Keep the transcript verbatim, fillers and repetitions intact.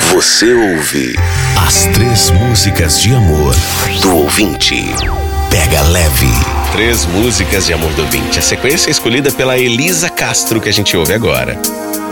Você ouve as três músicas de amor do ouvinte. Pega leve. Três músicas de amor do ouvinte. A sequência é escolhida pela Elisa Castro, que a gente ouve agora.